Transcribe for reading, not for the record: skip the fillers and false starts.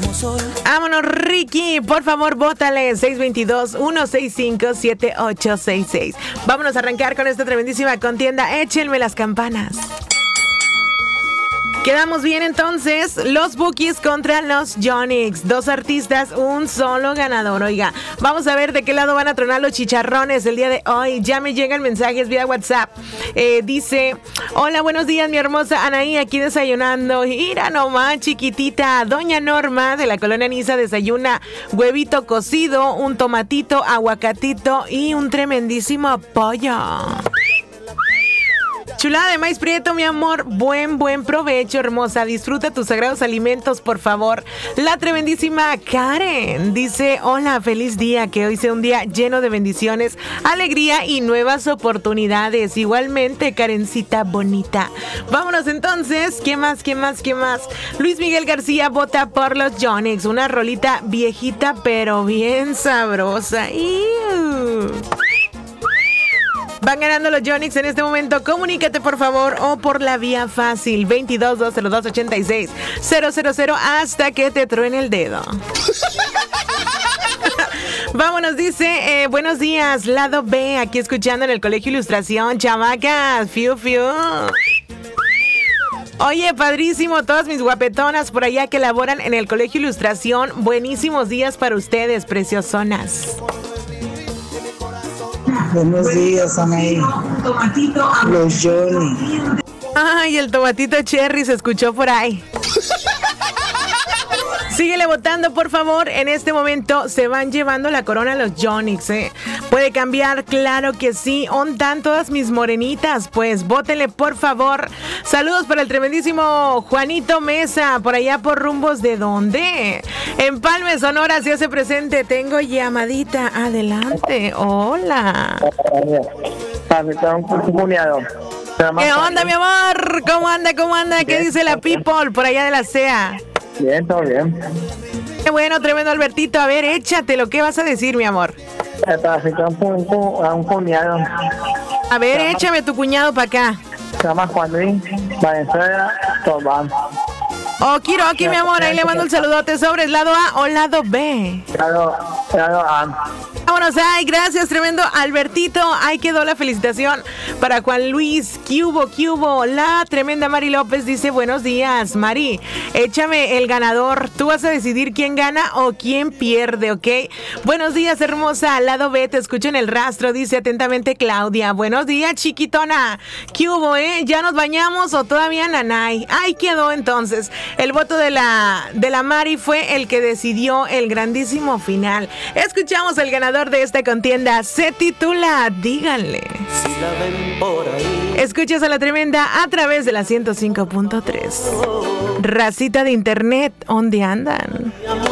Vámonos, Ricky, por favor, bótale 622-165-7866. Vámonos a arrancar con esta tremendísima contienda. Échenme las campanas. Quedamos bien entonces, los Bookies contra los Yonix. Dos artistas, un solo ganador. Oiga, vamos a ver de qué lado van a tronar los chicharrones el día de hoy. Ya me llegan mensajes vía WhatsApp. Dice, hola, buenos días, mi hermosa Anaí, aquí desayunando. Mira nomás, chiquitita. Doña Norma de la colonia Niza desayuna huevito cocido, un tomatito, aguacatito y un tremendísimo pollo. Chulada de maíz prieto, mi amor. Buen provecho, hermosa. Disfruta tus sagrados alimentos, por favor. La tremendísima Karen dice, hola, feliz día. Que hoy sea un día lleno de bendiciones, alegría y nuevas oportunidades. Igualmente, Karencita bonita. Vámonos entonces. ¿Qué más? Luis Miguel García vota por los Yonix. Una rolita viejita, pero bien sabrosa. Van ganando los Yonix en este momento. Comunícate, por favor, o por la vía fácil 22-202-86-000 hasta que te truene el dedo. Vámonos, dice, buenos días, lado B, aquí escuchando en el Colegio Ilustración, chamacas, fiu. Oye, padrísimo, todas mis guapetonas por allá que laboran en el Colegio Ilustración, buenísimos días para ustedes, preciosonas. Buenos días, Anaí. Los Johnny. Ay, el tomatito cherry se escuchó por ahí. Síguele votando, por favor. En este momento se van llevando la corona los Yonix, ¿eh? Puede cambiar, claro que sí. ¿Ondan todas mis morenitas? Pues vótenle, por favor. Saludos para el tremendísimo Juanito Mesa, por allá por rumbos de ¿dónde? Empalme, Sonora, se hace presente. Tengo llamadita. Adelante. Hola. ¿Qué onda, mi amor? ¿Cómo anda? ¿Qué dice la people por allá de la CEA? Bien, todo bien. Qué bueno, tremendo Albertito. A ver, échatelo. ¿Qué vas a decir, mi amor? Un cuñado. A ver, échame tu cuñado para acá. Se llama Juan Luis Valenzuela Tobán. Okiroki, mi amor. Ahí le mando el saludote. Sobres, lado A o lado B. Lado A. Vámonos, ay, gracias, tremendo Albertito. Ahí quedó la felicitación para Juan Luis. ¿Qué hubo? La tremenda Mari López dice, buenos días, Mari. Échame el ganador. Tú vas a decidir quién gana o quién pierde, ¿ok? Buenos días, hermosa. Lado B, te escucho en el rastro. Dice atentamente Claudia. Buenos días, chiquitona. ¿Qué hubo, ¿Ya nos bañamos o todavía nanay? Ahí quedó entonces. El voto de la Mari fue el que decidió el grandísimo final. Escuchamos el ganador de esta contienda. Se titula Díganle. Si la ven por ahí. Escuchas a la tremenda a través de la 105.3. Racita de internet, ¿dónde andan?